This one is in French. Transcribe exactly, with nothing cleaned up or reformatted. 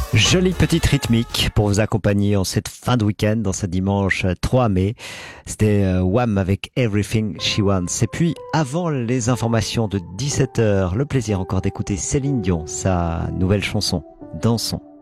Jolie petite rythmique pour vous accompagner en cette fin de week-end, dans ce dimanche trois mai. C'était euh, Wham avec Everything She Wants. Et puis, avant les informations de dix-sept heures, le plaisir encore d'écouter Céline Dion, sa nouvelle chanson, Dansons.